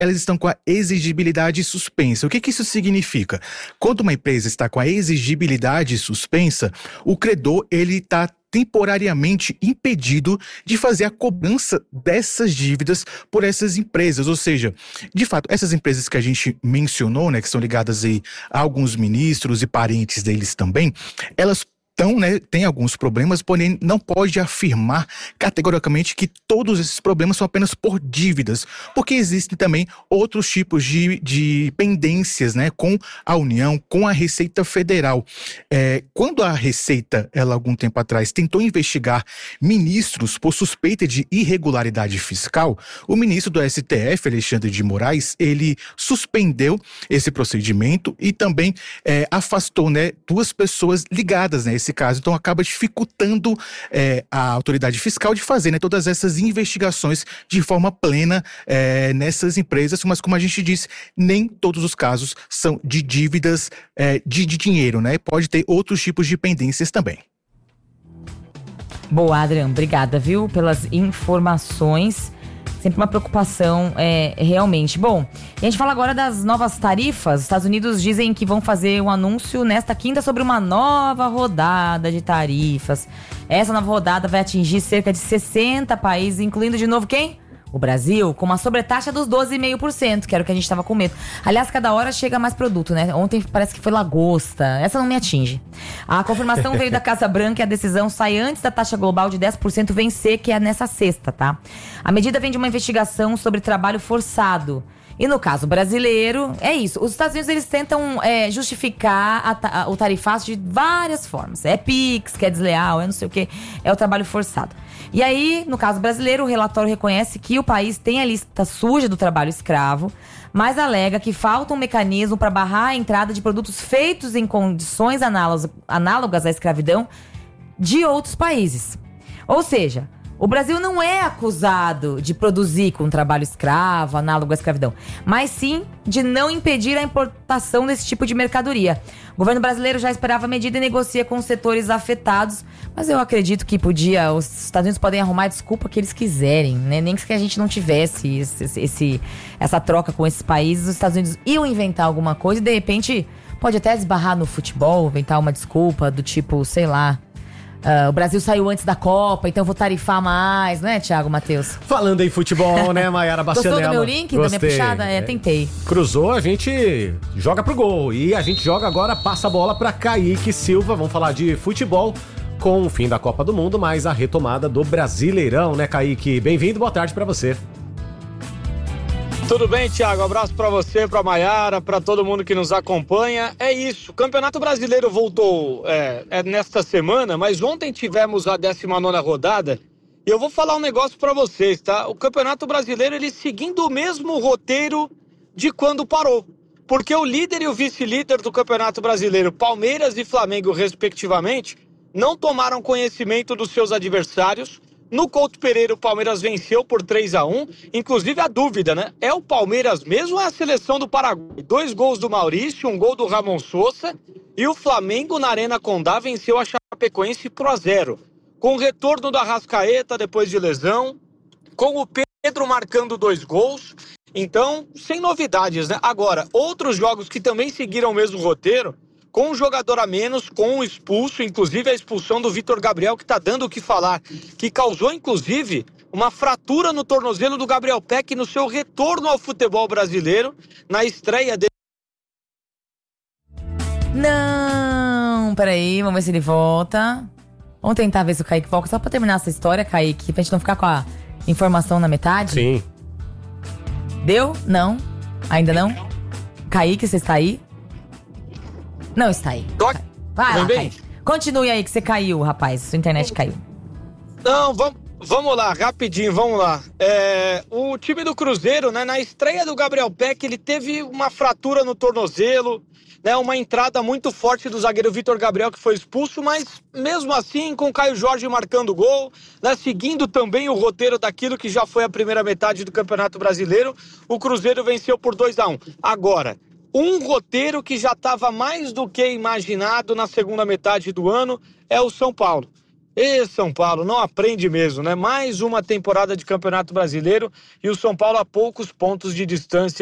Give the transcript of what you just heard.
elas estão com a exigibilidade suspensa. O que isso significa? Quando uma empresa está com a exigibilidade suspensa, o credor, ele está temporariamente impedido de fazer a cobrança dessas dívidas por essas empresas. Ou seja, de fato, essas empresas que a gente mencionou, né, que são ligadas aí a alguns ministros e parentes deles também, elas tem alguns problemas, porém não pode afirmar categoricamente que todos esses problemas são apenas por dívidas, porque existem também outros tipos de pendências, né, com a União, com a Receita Federal. Quando a Receita, ela algum tempo atrás, tentou investigar ministros por suspeita de irregularidade fiscal, o ministro do STF, Alexandre de Moraes, ele suspendeu esse procedimento e também afastou, né, 2 pessoas ligadas, né, esse caso. Então acaba dificultando a autoridade fiscal de fazer, né, todas essas investigações de forma plena nessas empresas, mas como a gente disse, nem todos os casos são de dívidas de dinheiro, né? Pode ter outros tipos de pendências também. Boa, Adriano, obrigada, viu, pelas informações. Sempre uma preocupação, realmente. Bom, e a gente fala agora das novas tarifas. Os Estados Unidos dizem que vão fazer um anúncio nesta quinta sobre uma nova rodada de tarifas. Essa nova rodada vai atingir cerca de 60 países, incluindo de novo quem? O Brasil, com uma sobretaxa dos 12,5%, que era o que a gente estava com medo. Aliás, cada hora chega mais produto, né? Ontem parece que foi lagosta. Essa não me atinge. A confirmação veio da Casa Branca e a decisão sai antes da taxa global de 10% vencer, que é nessa sexta, tá? A medida vem de uma investigação sobre trabalho forçado. E no caso brasileiro, é isso. Os Estados Unidos, eles tentam justificar o tarifaço de várias formas. É PIX, que é desleal, é não sei o quê. É o trabalho forçado. E aí, no caso brasileiro, o relatório reconhece que o país tem a lista suja do trabalho escravo, mas alega que falta um mecanismo para barrar a entrada de produtos feitos em condições análogas à escravidão de outros países. Ou seja, o Brasil não é acusado de produzir com trabalho escravo, análogo à escravidão, mas sim de não impedir a importação desse tipo de mercadoria. O governo brasileiro já esperava a medida e negocia com os setores afetados, mas eu acredito que os Estados Unidos podem arrumar a desculpa que eles quiserem, né? Nem que a gente não tivesse essa troca com esses países, os Estados Unidos iam inventar alguma coisa e de repente pode até esbarrar no futebol, inventar uma desculpa do tipo, sei lá, o Brasil saiu antes da Copa, então eu vou tarifar mais, não é, Thiago Matheus? Falando em futebol, né, Mayara Bastianella? Gostou do meu link, Gostei. Da minha puxada? Tentei. Cruzou, a gente joga pro gol. E a gente joga agora, passa a bola pra Kaique Silva. Vamos falar de futebol com o fim da Copa do Mundo, mas a retomada do Brasileirão, né, Kaique? Bem-vindo, boa tarde pra você. Tudo bem, Thiago? Abraço pra você, pra Mayara, pra todo mundo que nos acompanha. É isso, o Campeonato Brasileiro voltou nesta semana, mas ontem tivemos a 19ª rodada e eu vou falar um negócio pra vocês, tá? O Campeonato Brasileiro, ele seguindo o mesmo roteiro de quando parou. Porque o líder e o vice-líder do Campeonato Brasileiro, Palmeiras e Flamengo, respectivamente, não tomaram conhecimento dos seus adversários. No Couto Pereira, o Palmeiras venceu por 3-1. Inclusive, a dúvida, né? É o Palmeiras mesmo ou é a seleção do Paraguai? 2 gols do Maurício, 1 gol do Ramon Sosa. E o Flamengo, na Arena Condá, venceu a Chapecoense por 1-0. Com o retorno do Arrascaeta depois de lesão. Com o Pedro marcando 2 gols. Então, sem novidades, né? Agora, outros jogos que também seguiram o mesmo roteiro, com um jogador a menos, com um expulso, inclusive a expulsão do Vitor Gabriel, que está dando o que falar, que causou, inclusive, uma fratura no tornozelo do Gabriel Peck no seu retorno ao futebol brasileiro, na estreia dele. Não, peraí, vamos ver se ele volta. Vamos tentar ver se o Kaique volta, só pra terminar essa história, Kaique, pra gente não ficar com a informação na metade. Sim. Deu? Não? Ainda não? Kaique, você está aí? Não está aí. Vai lá, Kaique. Continue aí que você caiu, rapaz. Sua internet caiu. Não, vamos lá, rapidinho, vamos lá. O time do Cruzeiro, né, na estreia do Gabriel Peck, ele teve uma fratura no tornozelo, né, uma entrada muito forte do zagueiro Vitor Gabriel, que foi expulso, mas mesmo assim, com o Caio Jorge marcando gol, né, seguindo também o roteiro daquilo que já foi a primeira metade do Campeonato Brasileiro, o Cruzeiro venceu por 2-1. Agora, um roteiro que já estava mais do que imaginado na segunda metade do ano é o São Paulo. E São Paulo não aprende mesmo, né? Mais uma temporada de Campeonato Brasileiro e o São Paulo a poucos pontos de distância